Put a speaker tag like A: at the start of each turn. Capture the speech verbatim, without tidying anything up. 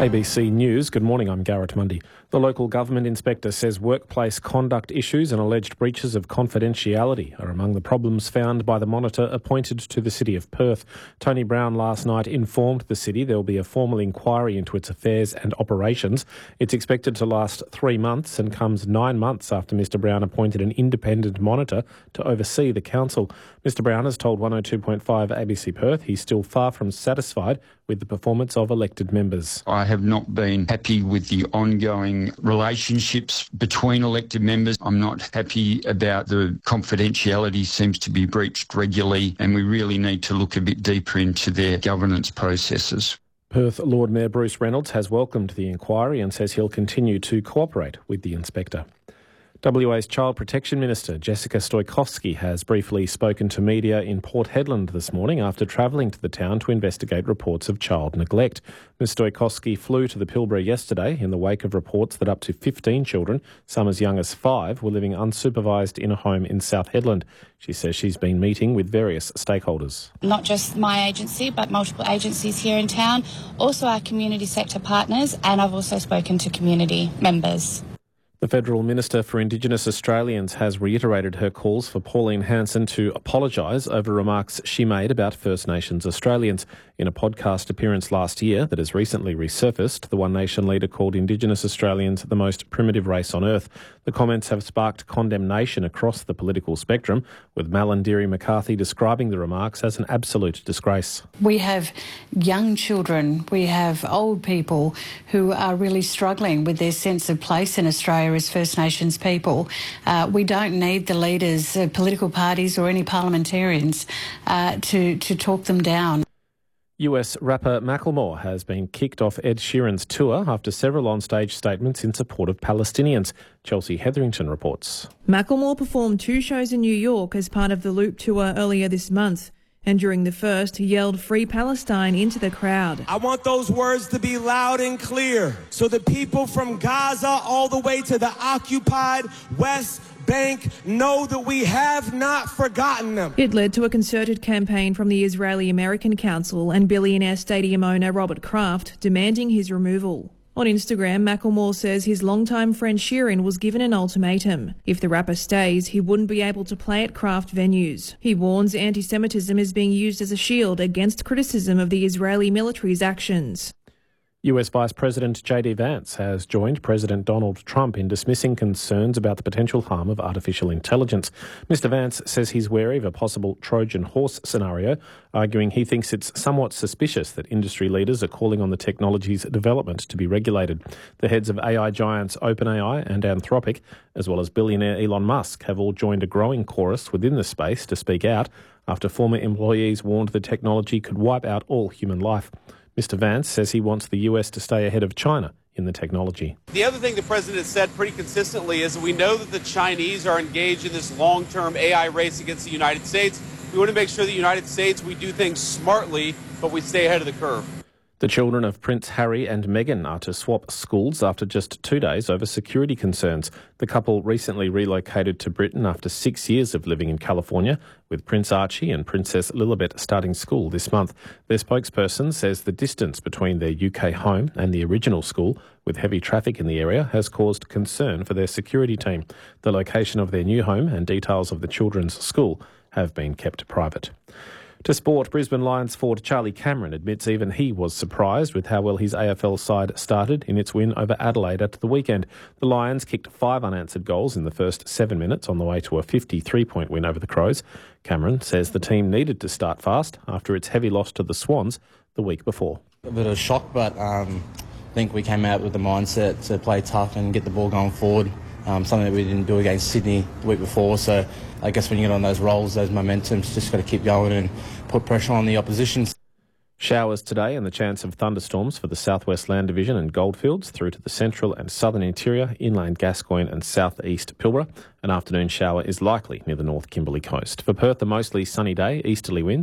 A: A B C News, good morning, I'm Garrett Mundy. The local government inspector says workplace conduct issues and alleged breaches of confidentiality are among the problems found by the monitor appointed to the City of Perth. Tony Brown last night informed the city there will be a formal inquiry into its affairs and operations. It's expected to last three months and comes nine months after Mr Brown appointed an independent monitor to oversee the council. Mr Brown has told one oh two point five A B C Perth he's still far from satisfied with the performance of elected members.
B: I have not been happy with the ongoing relationships between elected members. I'm not happy about the confidentiality seems to be breached regularly, and we really need to look a bit deeper into their governance processes.
A: Perth Lord Mayor Bruce Reynolds has welcomed the inquiry and says he'll continue to cooperate with the inspector. W A's Child Protection Minister Jessica Stoikovski has briefly spoken to media in Port Hedland this morning after travelling to the town to investigate reports of child neglect. Ms Stoikovski flew to the Pilbara yesterday in the wake of reports that up to fifteen children, some as young as five, were living unsupervised in a home in South Hedland. She says she's been meeting with various stakeholders.
C: Not just my agency, but multiple agencies here in town, also our community sector partners, and I've also spoken to community members.
A: The Federal Minister for Indigenous Australians has reiterated her calls for Pauline Hanson to apologise over remarks she made about First Nations Australians. In a podcast appearance last year that has recently resurfaced, the One Nation leader called Indigenous Australians the most primitive race on earth. The comments have sparked condemnation across the political spectrum, with Malarndirri McCarthy describing the remarks as an absolute disgrace.
D: We have young children, we have old people who are really struggling with their sense of place in Australia as First Nations people. Uh, we don't need the leaders of political parties or any parliamentarians uh, to, to talk them down.
A: U S rapper Macklemore has been kicked off Ed Sheeran's tour after several on-stage statements in support of Palestinians. Chelsea Hetherington reports.
E: Macklemore performed two shows in New York as part of the Loop tour earlier this month. And during the first, he yelled Free Palestine into the crowd.
F: I want those words to be loud and clear so the people from Gaza all the way to the occupied West Bank know that we have not forgotten them.
E: It led to a concerted campaign from the Israeli-American Council and billionaire stadium owner Robert Kraft demanding his removal. On Instagram, Macklemore says his longtime friend Sheeran was given an ultimatum. If the rapper stays, he wouldn't be able to play at Kraft venues. He warns anti-Semitism is being used as a shield against criticism of the Israeli military's actions.
A: U S Vice President J D Vance has joined President Donald Trump in dismissing concerns about the potential harm of artificial intelligence. Mister Vance says he's wary of a possible Trojan horse scenario, arguing he thinks it's somewhat suspicious that industry leaders are calling on the technology's development to be regulated. The heads of A I giants OpenAI and Anthropic, as well as billionaire Elon Musk, have all joined a growing chorus within the space to speak out after former employees warned the technology could wipe out all human life. Mister Vance says he wants the U S to stay ahead of China in the technology.
G: The other thing the president has said pretty consistently is that we know that the Chinese are engaged in this long-term A I race against the United States. We want to make sure that the United States, we do things smartly, but we stay ahead of the curve.
A: The children of Prince Harry and Meghan are to swap schools after just two days over security concerns. The couple recently relocated to Britain after six years of living in California, with Prince Archie and Princess Lilibet starting school this month. Their spokesperson says the distance between their U K home and the original school, with heavy traffic in the area, has caused concern for their security team. The location of their new home and details of the children's school have been kept private. To sport, Brisbane Lions forward Charlie Cameron admits even he was surprised with how well his A F L side started in its win over Adelaide at the weekend. The Lions kicked five unanswered goals in the first seven minutes on the way to a fifty-three point win over the Crows. Cameron says the team needed to start fast after its heavy loss to the Swans the week before.
H: A bit of a shock, but um, I think we came out with the mindset to play tough and get the ball going forward. Um, something that we didn't do against Sydney the week before. So I guess when you get on those rolls, those momentums, just got to keep going and put pressure on the opposition.
A: Showers today and the chance of thunderstorms for the Southwest Land Division and Goldfields through to the central and southern interior, inland Gascoyne and southeast Pilbara. An afternoon shower is likely near the North Kimberley coast. For Perth, a mostly sunny day, easterly winds.